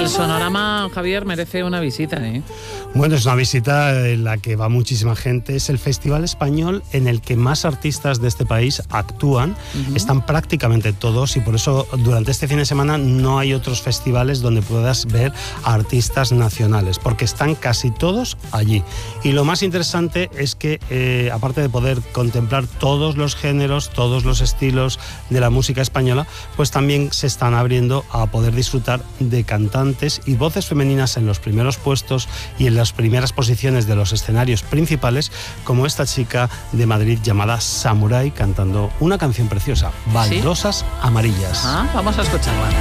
El Sonorama, Javier, merece una visita, ¿eh? Bueno, es una visita en la que va muchísima gente. Es el festival español en el que más artistas de este país actúan. Están prácticamente todos y por eso durante este fin de semana no hay otros festivales donde puedas ver a artistas nacionales, porque están casi todos allí. Y lo más interesante es que, aparte de poder contemplar todos los géneros, todos los estilos de la música española, pues también se están abriendo a poder disfrutar de cantantes y voces femeninas en los primeros puestos y en las primeras posiciones de los escenarios principales, como esta chica de Madrid llamada Samurai, cantando una canción preciosa, Baldosas Amarillas. Vamos a escucharla.